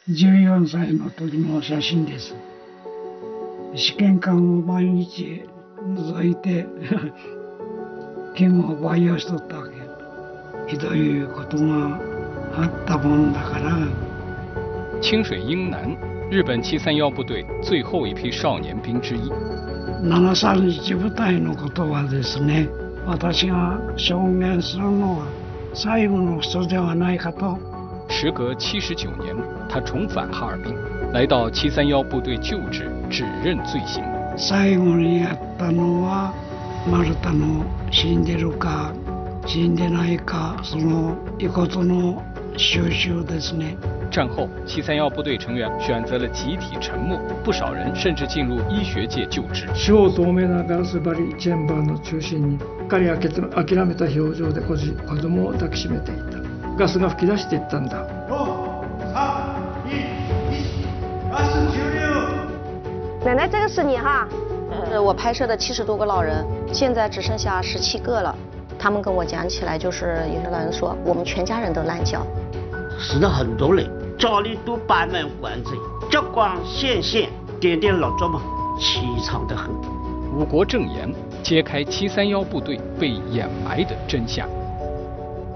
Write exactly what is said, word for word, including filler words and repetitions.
じゅうよんさいの時の写真です。試験管を毎日覗いて剣を培養しとったわけ。ひどいことがあったもんだから。 清水英男，日本七三一部队最后一批少年兵之一。 ななさんいち部隊のことはですね、私が証言するのは最後の人ではないかと。 时隔七十九年，他重返哈尔滨，来到七三一部队就职，指认罪行。 最後にやったのは丸太の死んでるか死んでないかその遺骨の収集ですね。 战后，七三一部队成员选择了集体沉默，不少人甚至进入医学界就职。 超透明なガラス張りチェンバーの中心に、彼は諦めた表情で子供を抱きしめていた。ガスが噴き出していったんだ。 奶奶，这个是你哈？呃，我拍摄的七十多个老人，现在只剩下十七个了。他们跟我讲起来，就是有些老人说，我们全家人都烂脚。 死了很多人，家里都摆满棺材，烛光显现，点点蜡烛嘛，凄惨得很。 五国正言揭开七三一部队被掩埋的真相。